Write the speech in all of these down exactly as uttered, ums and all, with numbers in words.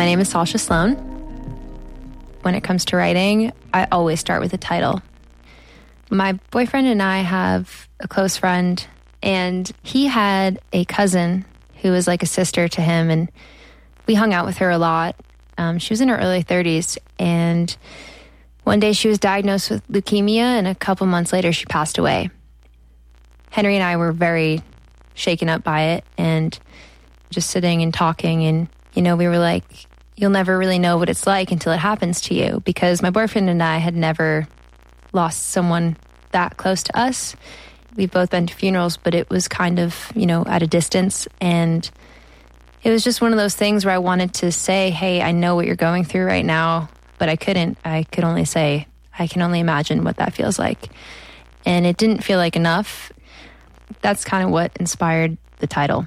My name is Sasha Sloan. When it comes to writing, I always start with a title. My boyfriend and I have a close friend, and he had a cousin who was like a sister to him, and we hung out with her a lot. Um, she was in her early thirties, and one day she was diagnosed with leukemia, and a couple months later she passed away. Henry and I were very shaken up by it, and just sitting and talking, and, you know, we were like, you'll never really know what it's like until it happens to you, because my boyfriend and I had never lost someone that close to us. We've both been to funerals, but it was kind of, you know, at a distance, and it was just one of those things where I wanted to say, hey, I know what you're going through right now, but I couldn't. I could only say, I can only imagine what that feels like. And it didn't feel like enough. That's kind of what inspired the title.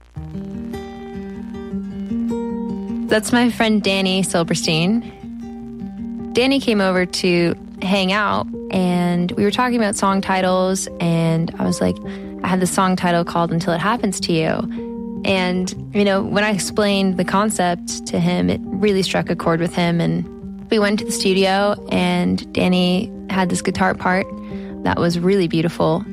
That's my friend Danny Silberstein. Danny came over to hang out, and we were talking about song titles, and I was like, I had this song title called Until It Happens to You. And, you know, when I explained the concept to him, it really struck a chord with him. And we went to the studio, and Danny had this guitar part that was really beautiful.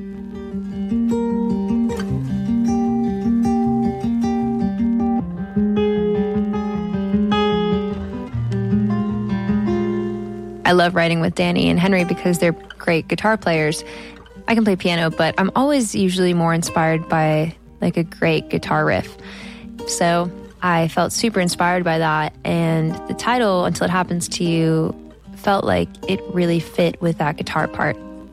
I love writing with Danny and Henry because they're great guitar players. I can play piano, but I'm always usually more inspired by like a great guitar riff. So I felt super inspired by that, and the title, Until It Happens to You, felt like it really fit with that guitar part.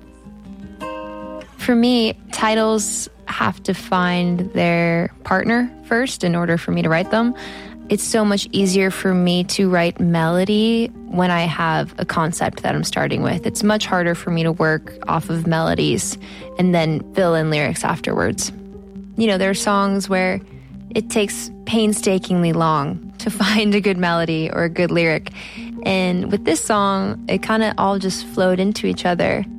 For me, titles have to find their partner first in order for me to write them. It's so much easier for me to write melody when I have a concept that I'm starting with. It's much harder for me to work off of melodies and then fill in lyrics afterwards. You know, there are songs where it takes painstakingly long to find a good melody or a good lyric. And with this song, it kind of all just flowed into each other.